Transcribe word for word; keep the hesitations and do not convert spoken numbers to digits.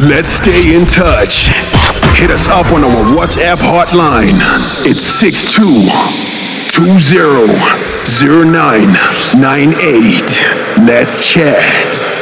Let's stay in touch. Hit us up on our WhatsApp hotline. It's six two two zero zero nine nine eight. Let's chat.